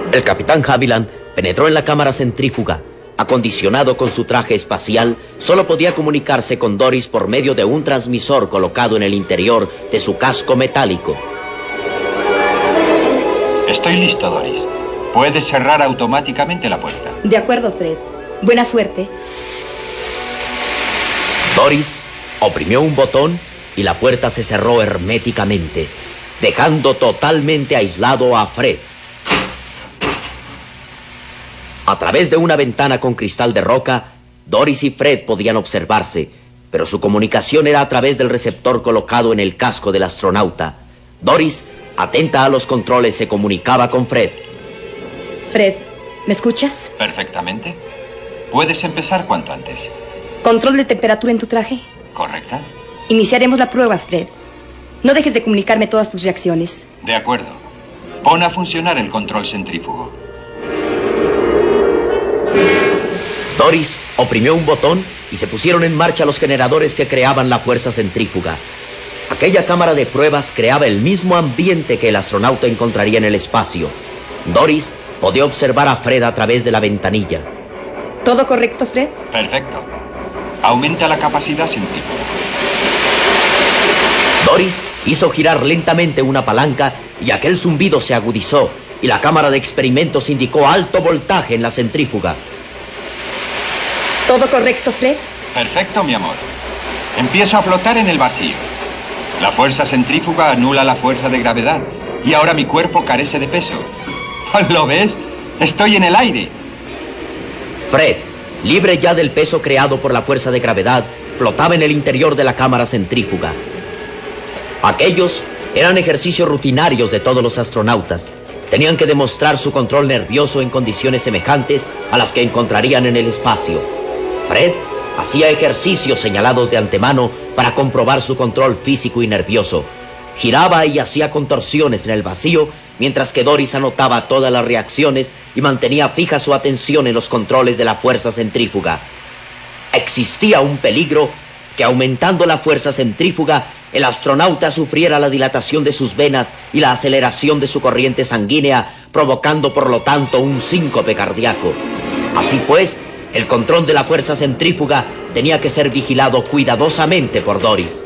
El capitán Haviland penetró en la cámara centrífuga. Acondicionado con su traje espacial, solo podía comunicarse con Doris por medio de un transmisor colocado en el interior de su casco metálico. Estoy listo, Doris. Puedes cerrar automáticamente la puerta. De acuerdo, Fred. Buena suerte. Doris oprimió un botón y la puerta se cerró herméticamente, dejando totalmente aislado a Fred. A través de una ventana con cristal de roca, Doris y Fred podían observarse, pero su comunicación era a través del receptor colocado en el casco del astronauta. Doris, atenta a los controles, se comunicaba con Fred. Fred, ¿me escuchas? Perfectamente. Puedes empezar cuanto antes. ¿Control de temperatura en tu traje? ¿Correcta? Iniciaremos la prueba, Fred. No dejes de comunicarme todas tus reacciones. De acuerdo. Pon a funcionar el control centrífugo. Doris oprimió un botón y se pusieron en marcha los generadores que creaban la fuerza centrífuga. Aquella cámara de pruebas creaba el mismo ambiente que el astronauta encontraría en el espacio. Doris podía observar a Fred a través de la ventanilla. ¿Todo correcto, Fred? Perfecto. Aumenta la capacidad centrífuga. Doris hizo girar lentamente una palanca y aquel zumbido se agudizó y la cámara de experimentos indicó alto voltaje en la centrífuga. ¿Todo correcto, Fred? Perfecto, mi amor. Empiezo a flotar en el vacío. La fuerza centrífuga anula la fuerza de gravedad y ahora mi cuerpo carece de peso. ¿Lo ves? Estoy en el aire. Fred, libre ya del peso creado por la fuerza de gravedad, flotaba en el interior de la cámara centrífuga. Aquellos eran ejercicios rutinarios de todos los astronautas. Tenían que demostrar su control nervioso en condiciones semejantes a las que encontrarían en el espacio. Fred hacía ejercicios señalados de antemano para comprobar su control físico y nervioso. Giraba y hacía contorsiones en el vacío, mientras que Doris anotaba todas las reacciones y mantenía fija su atención en los controles de la fuerza centrífuga. Existía un peligro que, aumentando la fuerza centrífuga, el astronauta sufriera la dilatación de sus venas y la aceleración de su corriente sanguínea, provocando por lo tanto un síncope cardíaco. Así pues, el control de la fuerza centrífuga tenía que ser vigilado cuidadosamente por Doris.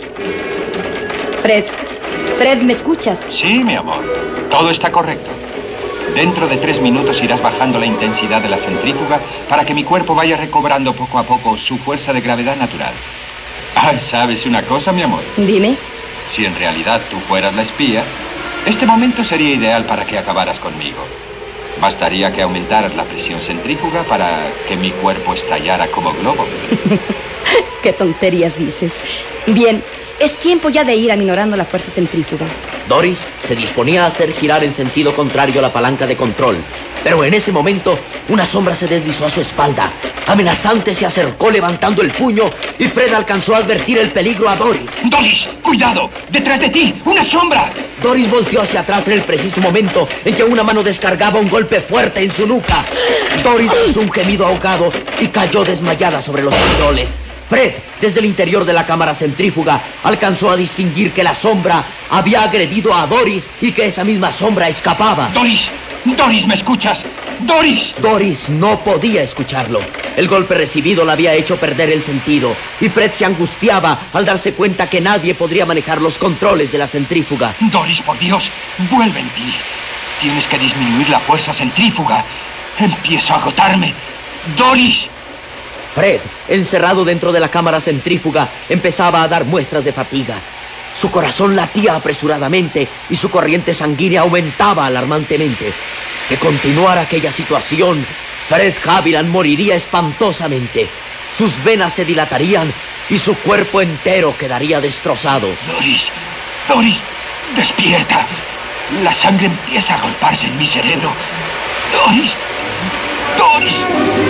Fred, ¿me escuchas? Sí, mi amor. Todo está correcto. Dentro de 3 minutos irás bajando la intensidad de la centrífuga para que mi cuerpo vaya recobrando poco a poco su fuerza de gravedad natural. ¿Sabes una cosa, mi amor? Dime. Si en realidad tú fueras la espía, este momento sería ideal para que acabaras conmigo. Bastaría que aumentaras la presión centrífuga para que mi cuerpo estallara como globo. Qué tonterías dices. Bien, es tiempo ya de ir aminorando la fuerza centrífuga. Doris se disponía a hacer girar en sentido contrario la palanca de control, pero en ese momento una sombra se deslizó a su espalda. Amenazante se acercó levantando el puño y Fred alcanzó a advertir el peligro a Doris. ¡Doris! ¡Cuidado! ¡Detrás de ti! ¡Una sombra! Doris volteó hacia atrás en el preciso momento en que una mano descargaba un golpe fuerte en su nuca. Doris lanzó un gemido ahogado y cayó desmayada sobre los controles. Fred, desde el interior de la cámara centrífuga, alcanzó a distinguir que la sombra había agredido a Doris y que esa misma sombra escapaba. ¡Doris! ¡Doris, me escuchas! ¡Doris! Doris no podía escucharlo. El golpe recibido la había hecho perder el sentido y Fred se angustiaba al darse cuenta que nadie podría manejar los controles de la centrífuga. Doris, por Dios, vuelve en ti. Tienes que disminuir la fuerza centrífuga. Empiezo a agotarme. ¡Doris! Fred, encerrado dentro de la cámara centrífuga, empezaba a dar muestras de fatiga. Su corazón latía apresuradamente y su corriente sanguínea aumentaba alarmantemente. De continuar aquella situación, Fred Haviland moriría espantosamente. Sus venas se dilatarían y su cuerpo entero quedaría destrozado. Doris, despierta. La sangre empieza a agolparse en mi cerebro. Doris.